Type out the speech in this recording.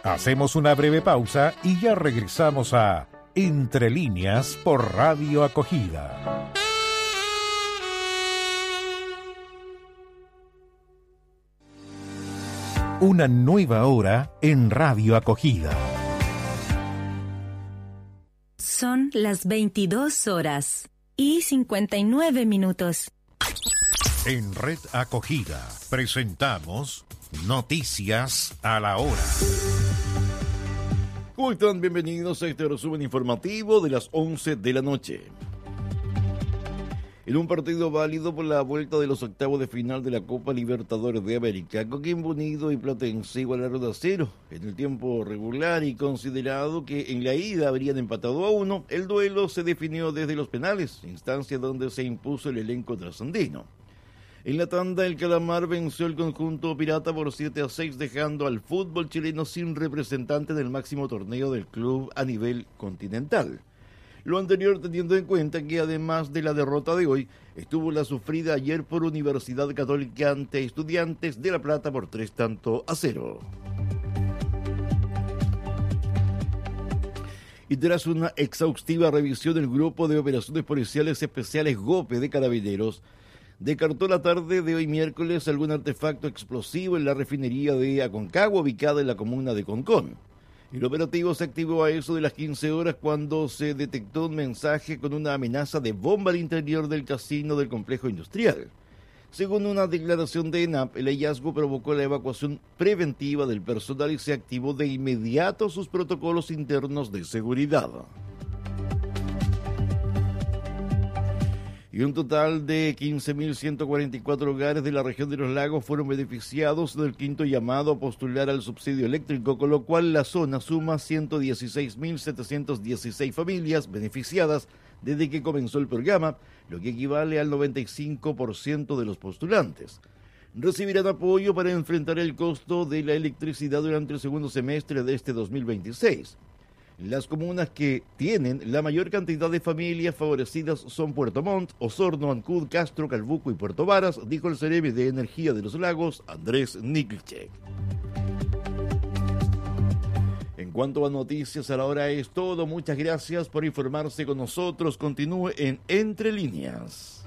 Hacemos una breve pausa y ya regresamos a Entre Líneas por Radio Acogida. Una nueva hora en Radio Acogida. Son las 22:59. En Red Acogida presentamos Noticias a la Hora. ¿Cómo están? Bienvenidos a este resumen informativo de las 11 de la noche. En un partido válido por la vuelta de los octavos de final de la Copa Libertadores de América, Coquimbo Unido y Platense igualaron a 0 en el tiempo regular y considerado que en la ida habrían empatado a 1, el duelo se definió desde los penales, instancia donde se impuso el elenco trasandino. En la tanda, el Calamar venció el conjunto pirata por 7-6, dejando al fútbol chileno sin representante en el máximo torneo del club a nivel continental. Lo anterior teniendo en cuenta que además de la derrota de hoy, estuvo la sufrida ayer por Universidad Católica ante Estudiantes de La Plata por 3-0. Y tras una exhaustiva revisión del Grupo de Operaciones Policiales Especiales GOPE de Carabineros, descartó la tarde de hoy miércoles algún artefacto explosivo en la refinería de Aconcagua, ubicada en la comuna de Concón. El operativo se activó a eso de las 15 horas cuando se detectó un mensaje con una amenaza de bomba al interior del casino del complejo industrial. Según una declaración de ENAP, el hallazgo provocó la evacuación preventiva del personal y se activó de inmediato sus protocolos internos de seguridad. Y un total de 15.144 hogares de la región de los lagos fueron beneficiados del quinto llamado a postular al subsidio eléctrico, con lo cual la zona suma 116.716 familias beneficiadas desde que comenzó el programa, lo que equivale al 95% de los postulantes. Recibirán apoyo para enfrentar el costo de la electricidad durante el segundo semestre de este 2026. Las comunas que tienen la mayor cantidad de familias favorecidas son Puerto Montt, Osorno, Ancud, Castro, Calbuco y Puerto Varas, dijo el Ceremi de Energía de los Lagos, Andrés Niklichek. En cuanto a noticias a la hora es todo. Muchas gracias por informarse con nosotros. Continúe en Entre Líneas.